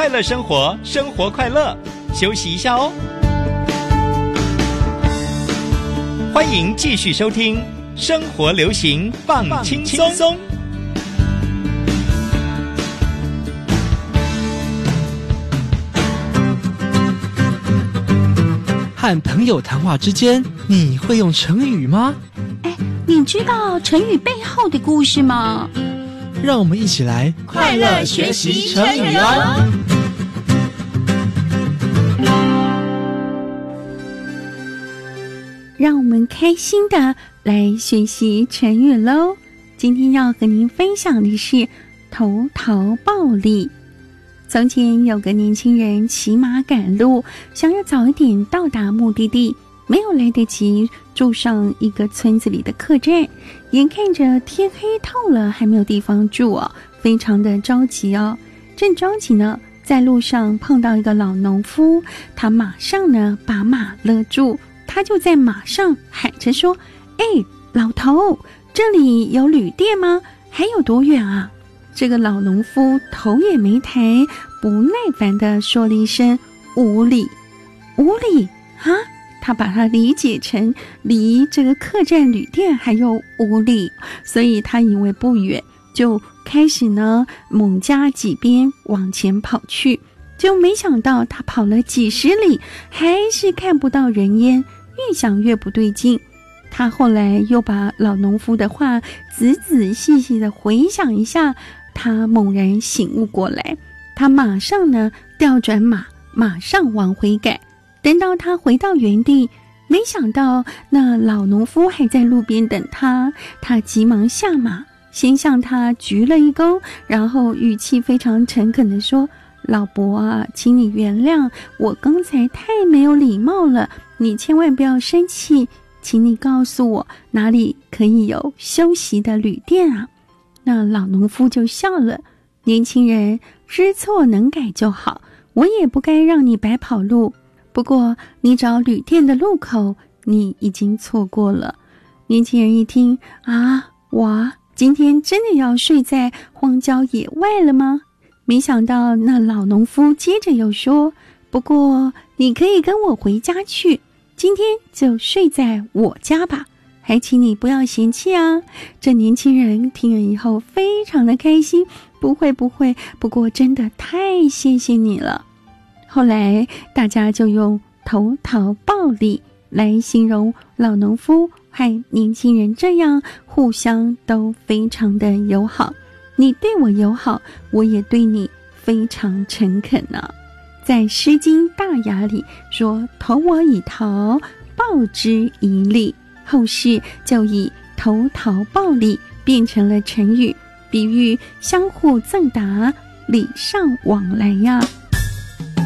快乐生活，生活快乐，休息一下哦。欢迎继续收听生活流行放轻松。 和朋友谈话之间，你会用成语吗？ 你知道成语背后的故事吗？ 让我们一起来快乐学习成语哦。 让我们开心的来学习成语喽。今天要和您分享的是投桃报李。从前有个年轻人骑马赶路，想要早一点到达目的地，没有来得及住上一个村子里的客栈，眼看着天黑透了还没有地方住哦，非常的着急哦。正着急呢，在路上碰到一个老农夫，他马上呢把马勒住，他就在马上喊着说：老头，这里有旅店吗？还有多远啊？这个老农夫头也没抬，不耐烦地说了一声5里。5里啊？他把它理解成离这个客栈旅店还有5里，所以他以为不远，就开始呢猛加几鞭往前跑去，就没想到他跑了几十里，还是看不到人烟，越想越不对劲。他后来又把老农夫的话仔仔细细的回想一下，他猛然醒悟过来，他马上呢调转马，马上往回赶。等到他回到原地，没想到那老农夫还在路边等他，他急忙下马，先向他鞠了一躬，然后语气非常诚恳地说：老伯啊，请你原谅我刚才太没有礼貌了，你千万不要生气，请你告诉我哪里可以有休息的旅店啊？那老农夫就笑了，年轻人，知错能改就好，我也不该让你白跑路，不过你找旅店的路口你已经错过了。年轻人一听啊，我今天真的要睡在荒郊野外了吗？没想到那老农夫接着又说，不过你可以跟我回家去，今天就睡在我家吧，还请你不要嫌弃啊。这年轻人听了以后非常的开心，不会，不过真的太谢谢你了。后来大家就用投桃报李来形容老农夫和年轻人这样互相都非常的友好，你对我友好，我也对你非常诚恳啊。在《诗经·大雅》里说，投我以桃，报之以李，后世就以投桃报李变成了成语，比喻相互赠答，礼尚往来呀。